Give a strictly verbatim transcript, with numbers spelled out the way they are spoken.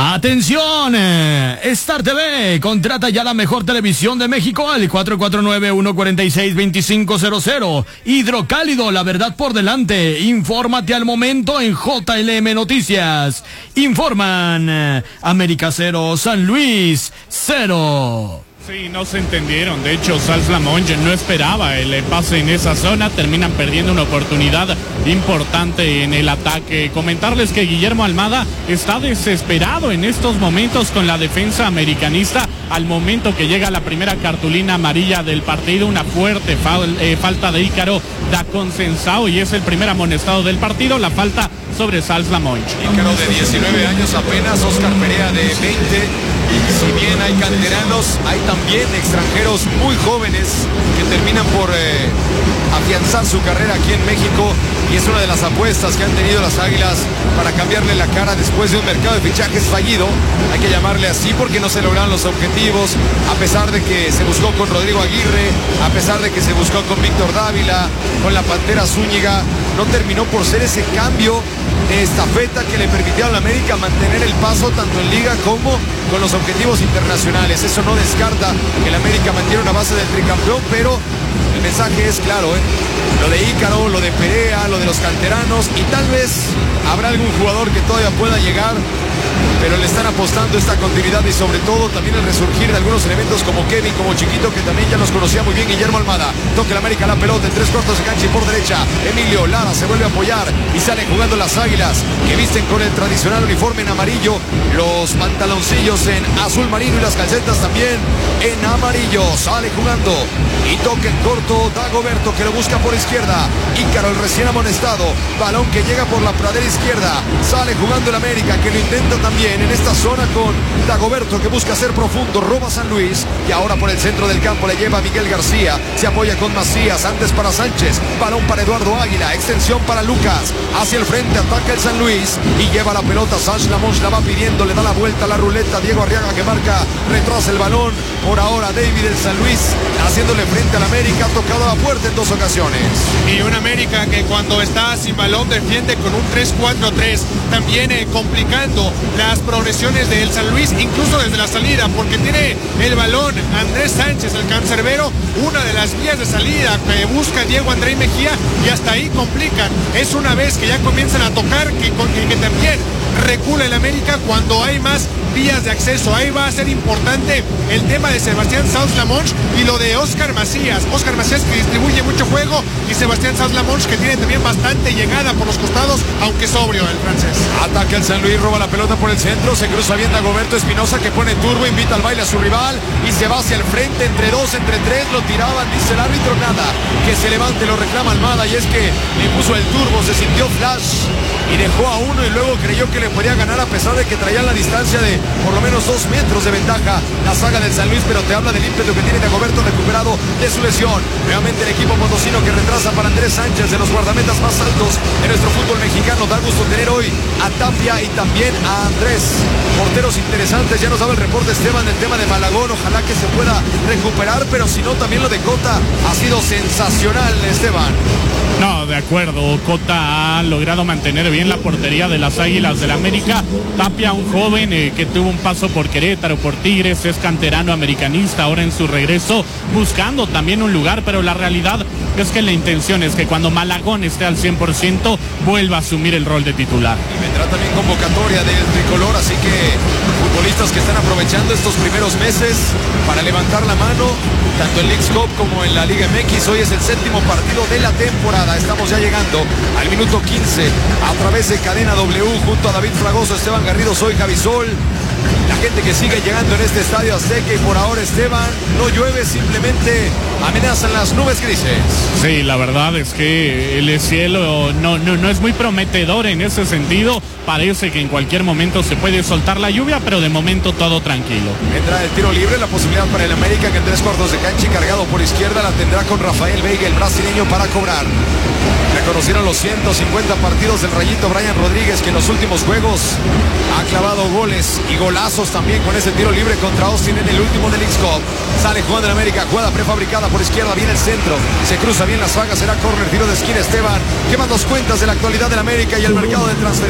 Atención, Star T V, contrata ya la mejor televisión de México al cuatro cuatro nueve, uno cuatro seis, dos cinco cero cero. Hidrocálido, la verdad por delante. Infórmate al momento en J L M Noticias. Informan América cero, San Luis cero. Sí, no se entendieron. De hecho, Sals Lamonge no esperaba el pase en esa zona. Terminan perdiendo una oportunidad importante en el ataque. Comentarles que Guillermo Almada está desesperado en estos momentos con la defensa americanista. Al momento que llega la primera cartulina amarilla del partido, una fuerte fal, eh, falta de Ícaro da Consensao y es el primer amonestado del partido. La falta sobre Sals Lamonge. Ícaro de diecinueve años apenas, Oscar Perea de veinte. Si bien hay canteranos, hay también extranjeros muy jóvenes que terminan por eh, afianzar su carrera aquí en México, y es una de las apuestas que han tenido las Águilas para cambiarle la cara después de un mercado de fichajes fallido. Hay que llamarle así porque no se lograron los objetivos, a pesar de que se buscó con Rodrigo Aguirre, a pesar de que se buscó con Víctor Dávila, con la Pantera Zúñiga. No terminó por ser ese cambio de estafeta que le permitió a la América mantener el paso tanto en Liga como con los objetivos internacionales. Eso no descarta que la América mantiene una base del tricampeón, pero el mensaje es claro, ¿eh? Lo de Ícaro, lo de Perea, lo de los canteranos, y tal vez habrá algún jugador que todavía pueda llegar, pero le están apostando esta continuidad y sobre todo también el resurgir de algunos elementos como Kevin, como Chiquito, que también ya los conocía muy bien Guillermo Almada. Toca el América la pelota en tres cuartos de cancha y por derecha Emilio Lara se vuelve a apoyar y salen jugando las Águilas, que visten con el tradicional uniforme en amarillo, los pantaloncillos en azul marino y las calcetas también en amarillo. Sale jugando y toca en corto Dagoberto, que lo busca por izquierda. Ícaro, el recién amonestado, balón que llega por la pradera izquierda. Sale jugando el América, que lo intenta también en esta zona con Dagoberto, que busca ser profundo, roba San Luis y ahora por el centro del campo le lleva Miguel García, se apoya con Macías, antes para Sánchez, balón para Eduardo Águila, extensión para Lucas, hacia el frente ataca el San Luis y lleva la pelota. Sals Lamonge la va pidiendo, le da la vuelta a la ruleta, Diego Arriaga que marca, retrasa el balón, por ahora David el San Luis haciéndole frente al América, ha tocado la puerta en dos ocasiones. Y un América que cuando está sin balón defiende con un tres cuatro tres, también eh, complicando las progresiones del San Luis, incluso desde la salida, porque tiene el balón Andrés Sánchez, el cancerbero, una de las vías de salida que busca Diego Andrés Mejía, y hasta ahí complican. Es una vez que ya comienzan a tocar que, que, que también recula el América cuando hay más vías de acceso. Ahí va a ser importante el tema de Sebastián Sals Lamonge y lo de Oscar Macías. Oscar Macías, que distribuye mucho juego, y Sebastián Sals Lamonge, que tiene también bastante llegada por los costados, aunque sobrio el francés. Ataca el San Luis, roba la pelota por el centro, se cruza bien Dagoberto Espinosa, que pone turbo, invita al baile a su rival y se va hacia el frente, entre dos, entre tres, lo tiraban, dice el árbitro, nada, que se levante, lo reclama Almada, y es que le puso el turbo, se sintió flash y dejó a uno y luego creyó que le podía ganar, a pesar de que traían la distancia de por lo menos dos metros de ventaja la saga del San Luis, pero te habla del ímpetu que tiene Dagoberto recuperado de su lesión. Nuevamente el equipo potosino que retrasa para Andrés Sánchez, de los guardametas más altos de nuestro fútbol mexicano. Da gusto tener hoy a Tapia y también a Andrés, porteros interesantes. Ya nos daba el reporte Esteban del tema de Malagón, ojalá que se pueda recuperar, pero si no, también lo de Cota ha sido sensacional, Esteban. No, de acuerdo, Cota ha logrado mantener bien la portería de las Águilas del América. Tapia, un joven eh, que tuvo un paso por Querétaro, por Tigres, es canterano americanista, ahora en su regreso buscando también un lugar, pero la realidad es que la intención es que cuando Malagón esté al cien por ciento vuelva a asumir el rol de titular. Y vendrá también convocatoria del tricolor, así que futbolistas que están aprovechando estos primeros meses para levantar la mano, tanto en Leagues Cup como en la Liga M X. Hoy es el séptimo partido de la temporada, estamos ya llegando al minuto quince a través de Cadena W, junto a David Fragoso, Esteban Garrido, soy Javi Sol. La gente que sigue llegando en este estadio Azteca, y por ahora, Esteban, no llueve, simplemente amenazan las nubes grises. Sí, la verdad es que el cielo no, no, no es muy prometedor en ese sentido. Parece que en cualquier momento se puede soltar la lluvia, pero de momento todo tranquilo. Vendrá el tiro libre, la posibilidad para el América, que en tres cuartos de cancha y cargado por izquierda la tendrá con Rafael Veiga, el brasileño, para cobrar. Reconocieron los ciento cincuenta partidos del Rayito Brian Rodríguez, que en los últimos juegos ha clavado goles y golazos también con ese tiro libre contra Austin en el último del Leagues Cup. Sale jugando en América, jugada prefabricada por izquierda, viene el centro, se cruza bien la saga, será córner, tiro de esquina. Esteban, ¿qué más nos cuentas de la actualidad del América y el mercado de transferencias?